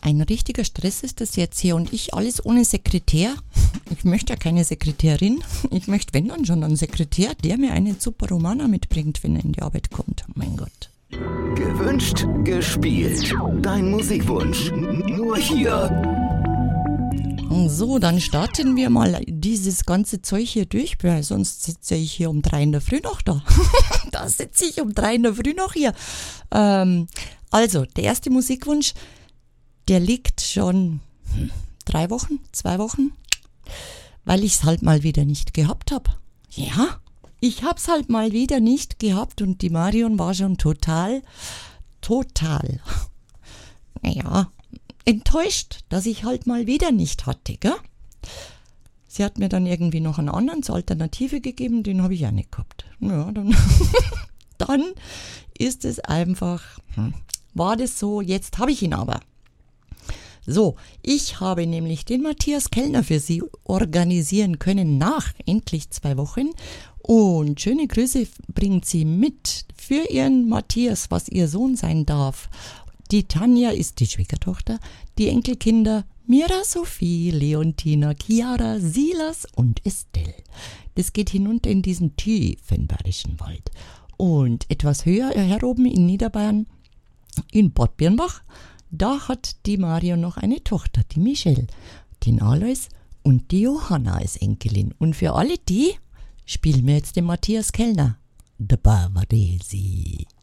Ein richtiger Stress ist das jetzt hier und ich alles ohne Sekretär. Ich möchte ja keine Sekretärin. Ich möchte, wenn dann schon einen Sekretär, der mir einen super Romana mitbringt, wenn er in die Arbeit kommt. Mein Gott. Gewünscht, gespielt. Dein Musikwunsch. Nur hier. So, dann starten wir mal dieses ganze Zeug hier durch, weil sonst sitze ich hier um 3 in der Früh noch da. Da sitze ich um 3 in der Früh noch hier. Also, der erste Musikwunsch, der liegt schon 3 Wochen, 2 Wochen, weil ich es halt mal wieder nicht gehabt habe. Ja, ich habe es halt mal wieder nicht gehabt und die Marion war schon total, naja, enttäuscht, dass ich halt mal wieder nicht hatte, gell? Sie hat mir dann irgendwie noch einen anderen zur Alternative gegeben, den habe ich auch nicht gehabt. Ja, dann ist es einfach, war das so, jetzt habe ich ihn aber. So, ich habe nämlich den Matthias Kellner für Sie organisieren können nach endlich 2 Wochen und schöne Grüße bringt sie mit für ihren Matthias, was ihr Sohn sein darf. Die Tanja ist die Schwiegertochter, die Enkelkinder Mira, Sophie, Leontina, Chiara, Silas und Estelle. Das geht hinunter in diesen tiefen Bayerischen Wald. Und etwas höher heroben in Niederbayern, in Bad Birnbach, da hat die Marion noch eine Tochter, die Michelle, den Alois und die Johanna als Enkelin. Und für alle die spielen wir jetzt den Matthias Kellner, der Bavaresi.